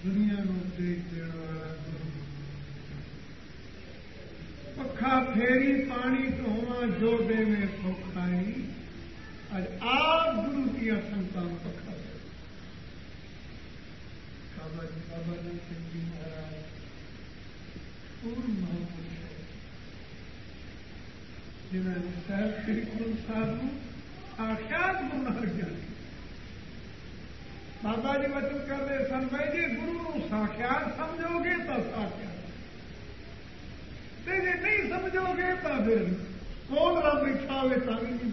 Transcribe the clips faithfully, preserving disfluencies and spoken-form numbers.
दुनिया को देख देने वाला गुरु। पखा फेरी पानी धोवा जो देवे सौखाई। आज आप गुरु की संतान पखा बाबा जी बाबा जी सिंह जी महाराज पूर्ण महापुरुष है जिन्होंने साहब श्री गुरु साहब को साक्षात गुरु नानक जाने। बाबा जी वचन कर रहे सन भाई जी गुरु साक्षात समझोगे तो साक्षात, जे नहीं समझोगे तो फिर कौन रब इच्छा हो नहीं।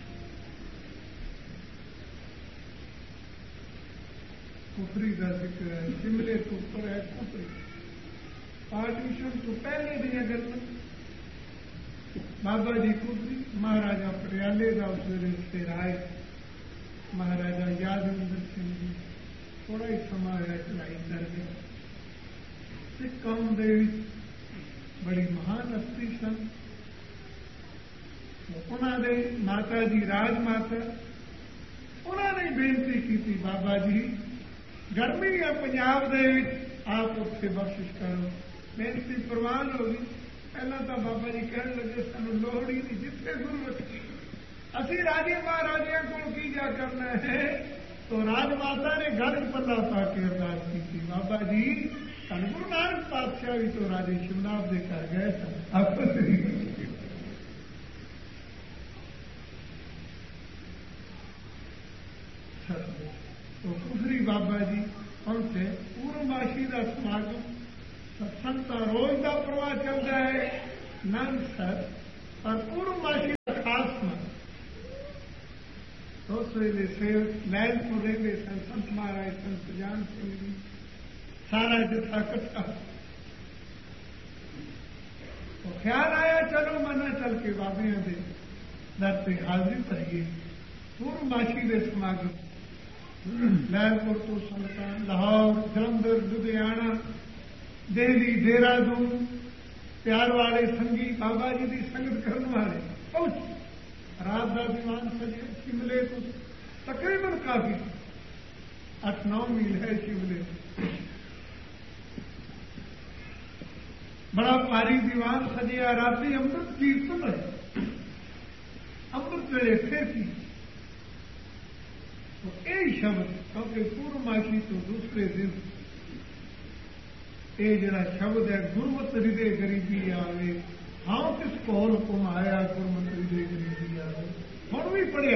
कुफरी का जिक्र है, शिमले तो ऊपर है कुफरी। पार्टीशन तो पहले दी गल बाबा जी कुफरी महाराजा पटियाले का उस वेले सिर आए। महाराजा यादविंदर सिंह जी थोड़ा ही समा है चढ़ाई कर गए। सिख कौम दे बड़ी महान हस्ती सन। उन्होंने माता जी राजमाता उन्होंने बेनती की थी बाबा जी गर्मी है पंजाब दे आप उत्थे बख्शिश करो। बेनती प्रवान हो गई। पहला तो बाबा जी कह लगे सानू लोड़ ही नहीं जिथे गुरु रखी असी राजे महाराजिया को की जा करना है। तो राजमाता ने घर पल्ला पा के अरदास की थी बाबा जी सन गुरु नानक पातशाह भी तो राजे शिवनाथ दे कर गए सन। तो कुफरी बाबा जी पहुंचे। पूर्णमासी का समागम सत्संग का रोज का प्रवाह चलता है नंद सर और पूर्णमासी का खास मन तो उस वेले से लैलपुर रेंगे सन संत महाराज संत जान सिंह जी सारा जत्था इकट्ठा। तो ख्याल आया चलो मना चल के बाबिया के दर से हाजिरी भरीए। पूर्णमासी के समागम लैलपुर तो संगतां लाहौर जलंधर लुधियाना दिल्ली देहरादून प्यार वाले संगी बाबा जी की संगत करने वाले पहुंचे। रात का दीवान सजे शिमले तो तकरीबन काफी अठ नौ मील है शिमले। बड़ा भारी दीवान सजिया। राती अमृत कीर्तन है अमृत वेले फिर की तो यही शब्द क्योंकि पूर्णमासी तो दूसरे दिन ये जरा शब्द है गुरमत हृदय गरीबी आवे। हाँ किस को हुक्म आया गुरमत हृदय गरीबी आवे हम भी पढ़िया।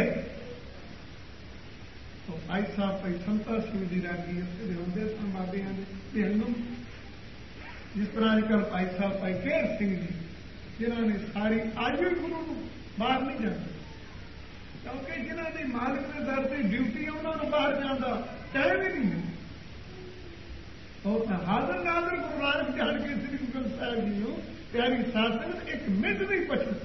तो भाई साहब भाई संता सिंह जी रागी उत्थे होंगे सन बाबिया के हंगम जिस तरह अजकल भाई साहब भाई केर सिंह जी जिन्होंने सारी आज भी गुरु बाहर नहीं जाते क्योंकि जिन्होंने मालिक के दर से ड्यूटी उन्होंने बाहर जाता टाइम ही नहीं। तो हाजर नाजर गुरु नानक जान के श्री गुरु ग्रंथ साहिब जी को प्यारी शासन एक मिनट नहीं पछड़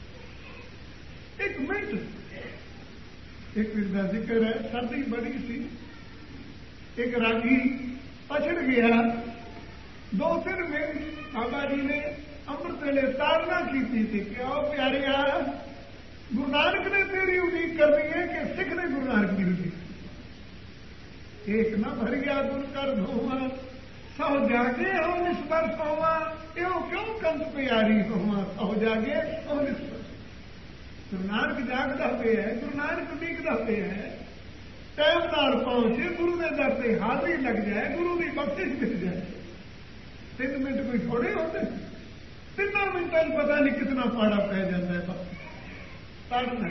एक मिनट। एक का जिक्र है सर्दी बड़ी सी एक रागी पछड़ गया। दो तीन दिन बाबा जी ने अमृत वेले तारना की थी कि आओ प्यारे आ गुरु नानक ने तेरी उम्मीद करनी है कि सिख ने गुरु नानक की उम्मीद। एक न भर गया गुर कर धोवा सौ जागे हो निस्पर सोवा यो क्यों कंत प्यारी होवा सौ जागे हो निस्पर। गुरु नानक जागदा पे है गुरु नानक उम्मीददा पे है टाइम नाल पहुंचे गुरु के दर से हाजिरी लग जाए गुरु की बख्शिश मिल जाए। तीन मिनट कोई थोड़े होते तीनों मिनटों में पता नहीं कितना पाड़ा पै जाता है पढ़ना।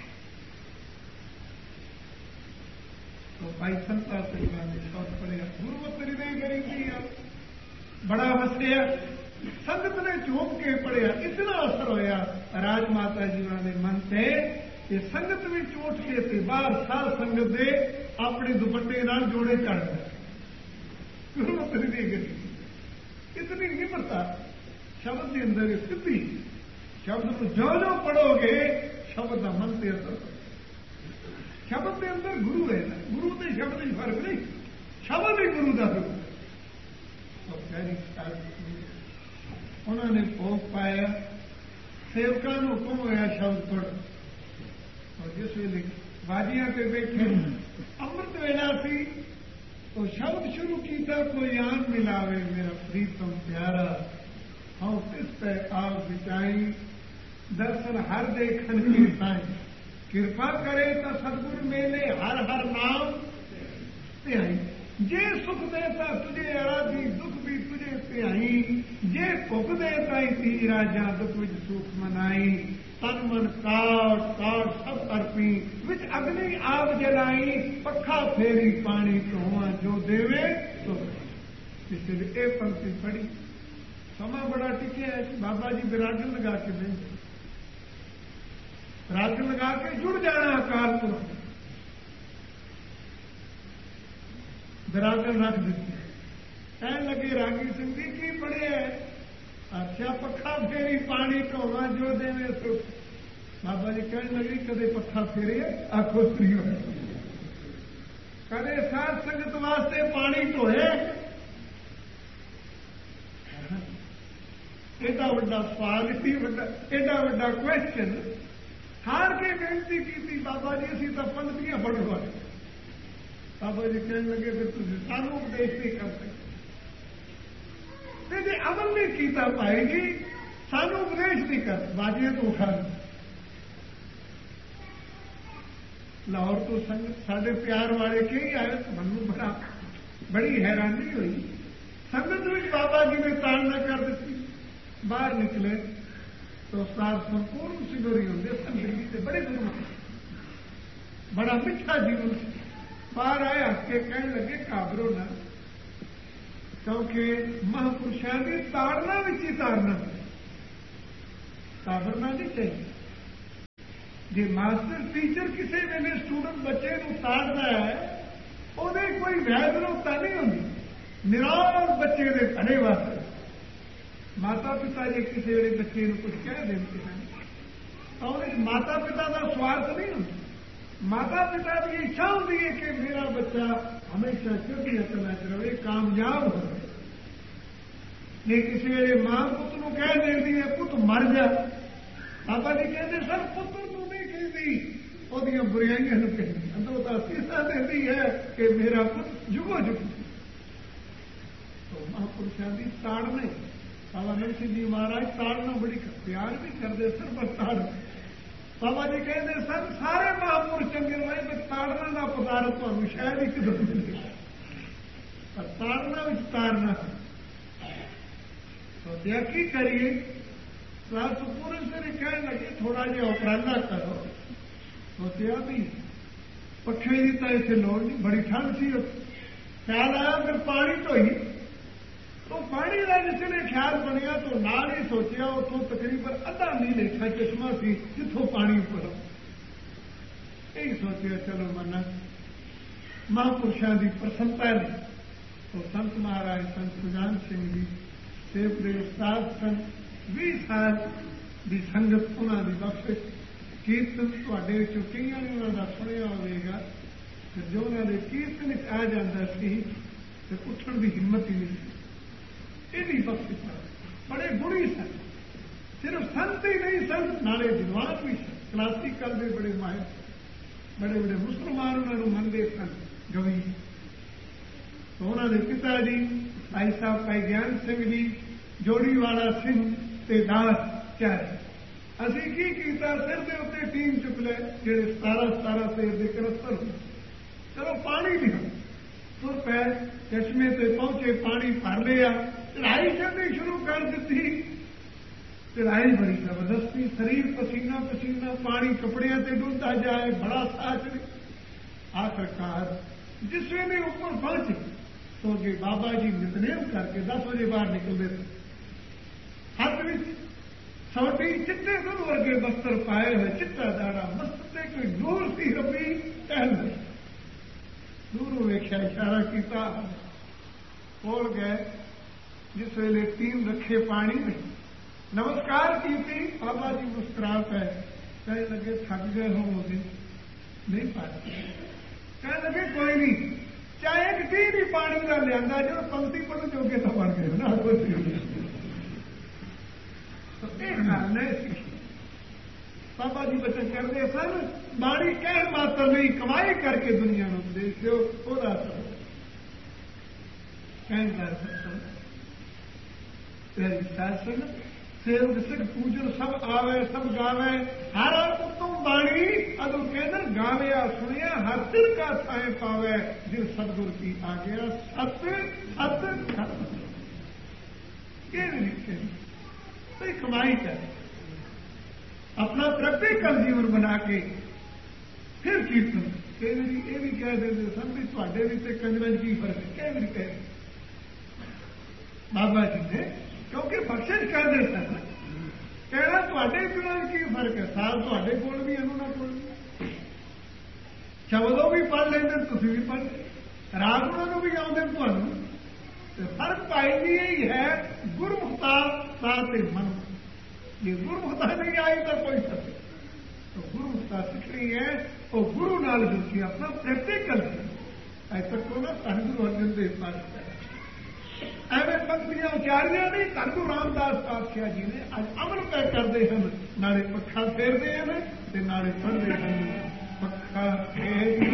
तो भाई संता सिंह ने शौक पढ़िया गुरमत हृदय गरीबी बड़ा हंसिया। संगत ने चूक के पढ़िया इतना असर होया राजमाता जी ने मन से कि संगत में चोट के थे बाहर सार संगत दे अपने दुपट्टे नाल जोड़े चढ़ गए। गुरमत हृदय गरीबी इतनी निम्रता शब्द के अंदर सिद्धि शब्द को जो जो पढ़ोगे शब्द का मन से असर शब्द के अंदर गुरु है ना गुरु के शब्द में फर्क नहीं शब्द ही गुरु का रूप है। प्यारी उन्होंने भोग पाया सेवकों को हुक्म होया शब्द पढ़ो और जिस वेले बाजियां पे बैठे अमृत वेला सी तो शब्द शुरू किया कोई आन मिलावे मेरा प्रीतम प्यारा हम किस पे आव बिचाई दर्शन हर देखन की साई कृपा करे तो सदगुरु मेले हर हर नाम ध्याई जे सुख देता तुझे आराधी दुख भी तुझे ध्याई जे भुख देता ही ती राजा दुख विच सुख मनाई तन मन काट काट सब अर्पी विच अग्नि आग जलाई पखा फेरी पानी धोआ जो देवे तो इसलिए ये पंक्ति पढ़ी समा बड़ा टिकिया है बाबा जी विराजन लगा के नहीं राजन लगा के जुड़ जाना अकाल पुरख विराजन रख देते कह लगे रागी सिंह जी की पढ़े है अच्छा पखा फेरी पानी ढोवा जो देवे सो बाबा जी कहने लगे कदे पखा फेरे आखो स्त्रियों कदे साध संगत वास्ते पानी ढोए एडा वड्डा सवाल इतनी वड्डा एडा वड्डा क्वेश्चन हार के बेनती की थी बाबा जी असी तो पंक्तियां पढ़वा बाबा जी कहने लगे फिर तुम सानू उपदेश नहीं कर सकते जे अमल नहीं किया पाएगी सानू उपदेश नहीं कर बाजिए तो उठा लाहौर तो संगत साढ़े प्यार वाले के ही आए तो मनु बड़ा बड़ी हैरानी हुई संगत में बाबा जी ने ताड़ना कर दी बाहर निकले तो सार संपूर्ण सिगोरी होंगे संगरी से बड़े गुरु बड़ा मिठा जीवन बाहर आए हस के कहने लगे काबरो ना क्योंकि महापुरुषों की ताड़ना विच ही ताड़ना काबरना नहीं चाहिए जे मास्टर टीचर किसी वेले स्टूडेंट बच्चे को ताड़ना है ਉਹਦੇ कोई वैधता नहीं होती निराश बच्चे के भले वास्ते माता पिता जे किसी वे बच्चे को कुछ कह देते हैं तो माता पिता का स्वार्थ नहीं होता माता पिता की इच्छा होती है कि मेरा बच्चा हमेशा चढ़ती चला रहे कामयाब हो जे किसी वे मां पुत को कह देती है पुत मर जा बाबा जी कहते सर पुत्र को नहीं कहती वो बुराइयां कहती अंदर सीसा देती है कि मेरा पुत जुगो जुग तो महापुरुषों की ताड़ने बाबा नरसिंह जी महाराज ताड़ना बड़ी प्यार भी करते सर पर ताड़ बाबा जी कहते सर सारे महापुरुष चंगे रहे तो ताड़ना का पदार्थ तो शायद ही किधर मिले पर ताड़ना भी ताड़ना तो क्या की करिए पूरे से कहने लगे थोड़ा जिहा उपराला करो तो क्या भी पखे की तो इतने लोड़ नहीं बड़ी ठंड सी ख्याल आया फिर पानी ढोई तो पानी का जिसने ख्याल बनया तो नाल ही सोचा उतों तकरीबन अद्धा मील लेखा चश्मा सी जिथों पानी उपर यही सोचा चलो मना महापुरुषों की प्रसन्नता ने तो संत महाराज संत सुजान सिंह जी सेव के उस्ताद सन बीस साल की संगत उन्होंने बख्शिश कीर्तन थोड़े कई ने उन्होंने सुनिया होगा जो उन्होंने कीर्तन आ जाता सी तो उठन की हिम्मत ही नहीं यही बख्शिश बड़े गुणी सन सिर्फ संत ही नहीं सन नाले विद्वान भी सन क्लासिकल के बड़े माहिर बड़े बड़े मुसलमान उन्होंने मनते सन गवी तो उन्होंने पिता जी भाई साहब भाई ज्ञान सिंह जी जोड़ी वाला सिंह ते दास चाहे असी की किया सिर के उत्ते टीम चुक ले जेडे सतारा सतारा सेर के करस्तर हो चलो पानी लिया तुर पै चश्मे से पहुंचे पानी भर लिया चढ़ाई करनी शुरू कर दी चढ़ाई बड़ी जबरदस्ती शरीर पसीना पसीना पानी कपड़िया से डूबता जाए बड़ा साथ आखिरकार जिस वे ऊपर पहुंचे तो कि बाबा जी नितनेम करके दस बजे बाहर निकलते थे हाथ में सोटी चिट्टे दूध वर्गे बस्तर पाए हुए चिट्टा दाड़ा मस्ते कोई दूर सी रबी टहल गई दूर वेख्या इशारा किया कोल गए जिस वेले टीम रखे पानी में नमस्कार की थी बाबा जी मुस्कुरा पे कहने लगे थक गए होंगे नहीं पाते कहने लगे कोई नहीं चाहे एक टी भी पानी का लिया जो पंक्ति पढ़ जोगे तो बन गए ना कुछ तो एक कारण है बाबा जी बचन करते सन बाड़ी कह मात्र नहीं कमाई करके दुनिया में देख लो ਕਹਿੰਦਾ ਸਤਸੰਗ ਤੇਰੀ ਸਾਸਨ ਸੇਵਕ ਸਿੱਖ ਪੂਜਨ ਸਭ ਆਵੇ ਸਭ ਗਾਵੇ ਹਰ ਉਤਮ ਬਾਣੀ ਅਦੂ ਕਹਿੰਦਾ ਗਾਵਿਆ ਸੁਣਿਆ ਹਰ ਸਿਰ ਕਾ ਸਾਏ ਪਾਵੇ ਜਿਸ ਸਤਿਗੁਰ ਕੀ ਆ ਗਿਆ ਸਤ ਸਤ ਸਤ ਇਹ ਲਿਖੇ ਤੇ ਕਮਾਈ ਕਰ ਆਪਣਾ ਪ੍ਰੈਕਟੀਕਲ ਜੀਵਨ ਬਣਾ ਕੇ ਫਿਰ ਕੀਰਤਨ ਕਈ ਵਾਰੀ ਇਹ ਵੀ ਕਹਿ ਦਿੰਦੇ ਸਨ ਵੀ ਤੁਹਾਡੇ ਵਿੱਚ ਤੇ ਕੰਜਰਾਂ 'ਚ ਕੀ ਫਰਕ ਹੈ ਕਈ ਵਾਰੀ ਕਹੇ ਬਾਬਾ ਜੀ ਨੇ ਕਿਉਂਕਿ ਬਖਸ਼ਿਸ਼ ਕਰਦੇ ਸਨ ਕਹਿਣਾ ਤੁਹਾਡੇ ਗੁਣਾਂ 'ਚ ਕੀ ਫਰਕ ਹੈ ਸਾਲ ਤੁਹਾਡੇ ਕੋਲ ਵੀ ਇਹਨੂੰ ਨਾ ਕੋਲ ਸ਼ਬਦੋਂ ਵੀ ਪੜ੍ਹ ਲੈਂਦੇ ਤੁਸੀਂ ਵੀ ਪੜ੍ਹ ਰਾਗ ਉਹਨਾਂ ਨੂੰ ਵੀ ਆਉਂਦੇ ਤੁਹਾਨੂੰ ਤੇ ਫਰਕ ਭਾਈ ਜੀ ਇਹ ਹੈ ਗੁਰਮੁਖਤਾ ਸਾਹ ਤੇ ਮਨ ਜੇ ਗੁਰਮੁਖਤਾ ਨਹੀਂ ਆਈ ਤਾਂ ਕੋਈ ਸੱਚ तो गुरु सिखनी है वो गुरु नाल जुड़ती अपना प्रैक्टिकल अज तक तो ना धन गुरु अर्जन देव पातशाह एवं पंक्तियां उचारिया नहीं धन गुरु रामदास पातशाह जी ने अज अमल तय करते हैं नाले पखा फेरते हैं नाले पढ़ते हैं पखा फेर